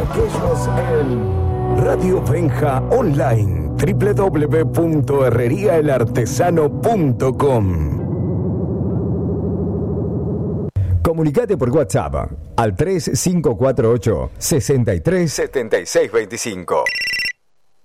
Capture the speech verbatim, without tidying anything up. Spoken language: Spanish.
aquellos en Radio Benja Online, doble u doble u doble u punto herrería el artesano punto com. Comunicate por WhatsApp al tres cinco cuatro ocho, seis tres, siete seis dos cinco.